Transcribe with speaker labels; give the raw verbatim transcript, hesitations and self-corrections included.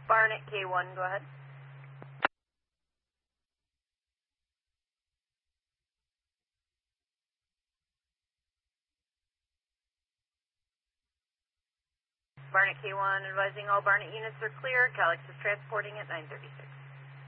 Speaker 1: Barnet K one, go ahead. Barnet K one, advising all Barnet units are clear. Calix is transporting at nine thirty-six.